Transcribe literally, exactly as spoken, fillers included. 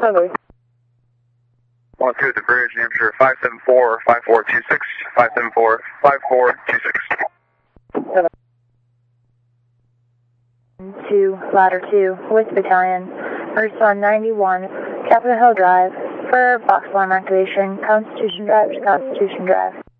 Cover. one two at the bridge, New Hampshire, five seven four, five four two six, five seven four, five four two six. Two, ladder two, with battalion, respond ninety-one, Capitol Hill Drive, for box alarm activation, Constitution Drive to Constitution Drive.